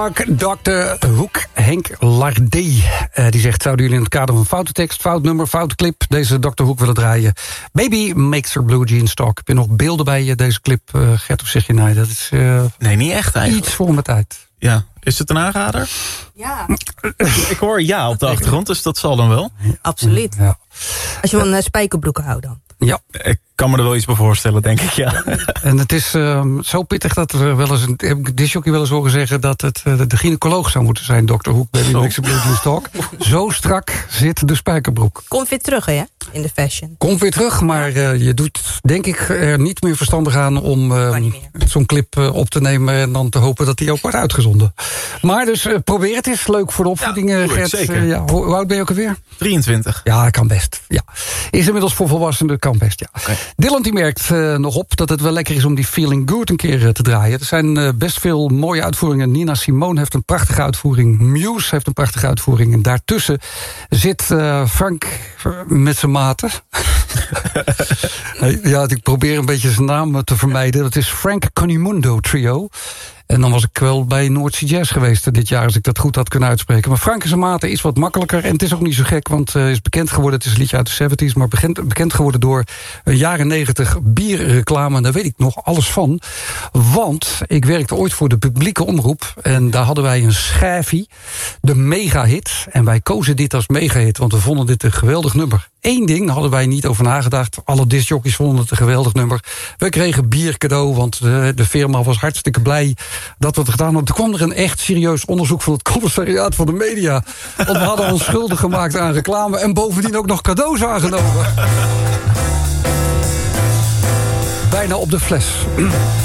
Dr. Hoek, Henk Lardé. Die zegt, zouden jullie in het kader van foute tekst, fout nummer, foute clip deze Dr. Hoek willen draaien? Baby makes her blue jeans talk. Heb je nog beelden bij deze clip, Gert? Of zeg je nee, dat is nee, niet echt eigenlijk. Iets voor mijn tijd. Ja, is het een aanrader? Ja. Ik hoor ja op de achtergrond, dus dat zal dan wel. Absoluut. Ja. Als je van spijkerbroeken houdt dan. Ja. Ik kan me er wel iets bij voorstellen, denk ik, ja. En het is zo pittig dat er wel eens heb ik disjockey wel eens horen zeggen dat het de gynaecoloog zou moeten zijn, Dr. Hoek, Baby makes her blue jeans talk. Zo strak zit de spijkerbroek. Komt weer terug, hè, in de fashion. Komt weer terug, maar je doet, denk ik, er niet meer verstandig aan om zo'n clip op te nemen en dan te hopen dat die ook wordt uitgezonden. Maar dus probeer het eens. Leuk voor de opvoeding, Gert. Zeker. Ja, hoe oud ben je ook alweer? 23. Ja, kan best. Ja. Is inmiddels voor volwassenen, kan best, ja. Okay. Dylan die merkt nog op dat het wel lekker is om die Feeling Good een keer te draaien. Er zijn best veel mooie uitvoeringen. Nina Simone heeft een prachtige uitvoering. Muse heeft een prachtige uitvoering. En daartussen zit Frank met zijn maten. Ja, ik probeer een beetje zijn naam te vermijden. Dat is Frank Conimundo Trio. En dan was ik wel bij Noordzee Jazz geweest dit jaar, als ik dat goed had kunnen uitspreken. Maar Frank en zijn maten is wat makkelijker. En het is ook niet zo gek, want het is bekend geworden. Het is een liedje uit de 70s, maar bekend geworden door een jaren 90 bierreclame. En daar weet ik nog alles van. Want ik werkte ooit voor de publieke omroep. En daar hadden wij een schijfie, de megahit. En wij kozen dit als megahit, want we vonden dit een geweldig nummer. Eén ding hadden wij niet over nagedacht. Alle discjockeys vonden het een geweldig nummer. We kregen bier cadeau, want de firma was hartstikke blij dat we het gedaan hadden. Toen kwam er een echt serieus onderzoek van het commissariaat van de media. Want we hadden ons schuldig gemaakt aan reclame en bovendien ook nog cadeaus aangenomen. Bijna op de fles.